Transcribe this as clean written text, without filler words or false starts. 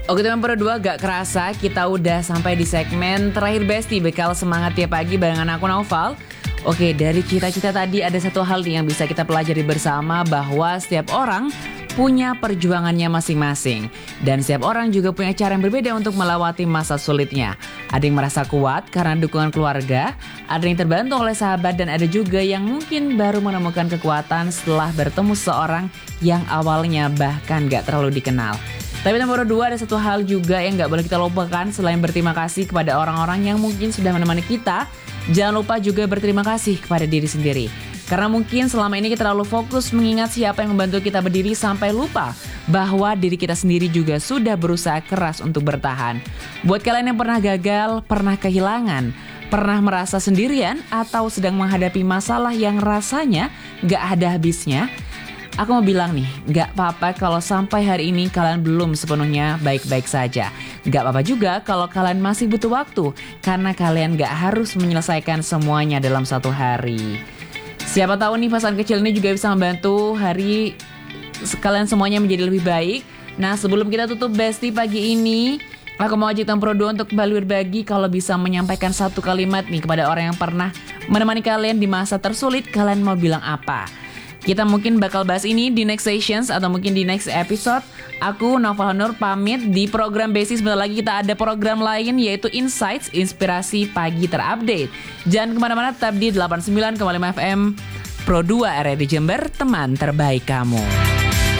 Oke teman Pro 2, gak kerasa kita udah sampai di segmen terakhir Besti, bekal semangat tiap pagi barengan aku Naufal. Oke, dari cita-cita tadi ada satu hal nih yang bisa kita pelajari bersama, bahwa setiap orang punya perjuangannya masing-masing. Dan setiap orang juga punya cara yang berbeda untuk melewati masa sulitnya. Ada yang merasa kuat karena dukungan keluarga, ada yang terbantu oleh sahabat, dan ada juga yang mungkin baru menemukan kekuatan setelah bertemu seorang yang awalnya bahkan gak terlalu dikenal. Tapi nomor 2, ada satu hal juga yang gak boleh kita lupakan. Selain berterima kasih kepada orang-orang yang mungkin sudah menemani kita, jangan lupa juga berterima kasih kepada diri sendiri. Karena mungkin selama ini kita terlalu fokus mengingat siapa yang membantu kita berdiri sampai lupa bahwa diri kita sendiri juga sudah berusaha keras untuk bertahan. Buat kalian yang pernah gagal, pernah kehilangan, pernah merasa sendirian, atau sedang menghadapi masalah yang rasanya gak ada habisnya, aku mau bilang nih, gak apa-apa kalau sampai hari ini kalian belum sepenuhnya baik-baik saja. Gak apa-apa juga kalau kalian masih butuh waktu, karena kalian gak harus menyelesaikan semuanya dalam satu hari. Siapa tahu nih pesan kecil ini juga bisa membantu hari kalian semuanya menjadi lebih baik. Nah, sebelum kita tutup Besti pagi ini, aku mau ajak Teman Pro 2 untuk kembali berbagi. Kalau bisa menyampaikan satu kalimat nih kepada orang yang pernah menemani kalian di masa tersulit, kalian mau bilang apa? Kita mungkin bakal bahas ini di next sessions atau mungkin di next episode. Aku Naufal Nur pamit. Di program Besti sebentar lagi kita ada program lain, yaitu Insights, Inspirasi Pagi Terupdate. Jangan kemana-mana, tetap di 89,5 FM Pro 2 RRI Jember, teman terbaik kamu.